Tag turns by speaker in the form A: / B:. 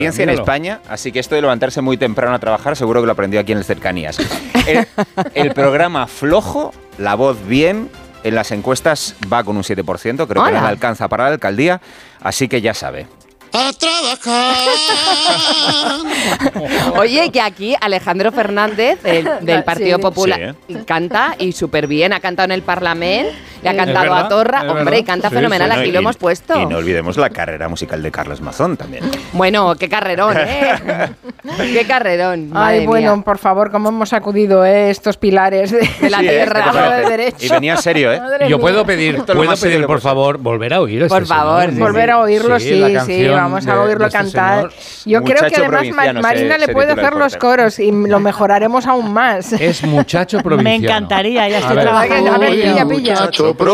A: en España, así que esto de levantarse muy temprano a trabajar seguro que lo aprendió aquí en el Cercanías. El programa flojo, la voz bien, en las encuestas va con un 7%, creo que no le alcanza para la alcaldía, así que ya sabe.
B: ¡A trabajar!
C: Oye, que aquí Alejandro Fernández, del Partido Popular, canta y súper bien. Ha cantado en el Parlamento, le ha cantado a Torra. Hombre, y canta fenomenal, aquí lo hemos puesto.
A: Y no olvidemos la carrera musical de Carles Mazón también.
C: Bueno, qué carrerón, ¿eh? Qué carrerón.
D: Ay, bueno, mía. Por favor, cómo hemos sacudido estos pilares de la tierra de derecho.
A: Y venía serio, ¿eh?
E: Yo puedo pedir, por favor, volver a oír
C: por favor,
D: señor. Volver a oírlo, sí. Vamos a oírlo cantar. Yo creo que además Marina le puede hacer los coros y lo mejoraremos aún más.
E: Es muchacho provinciano.
F: Me encantaría, ya estoy trabajando.
D: A ver, pilla.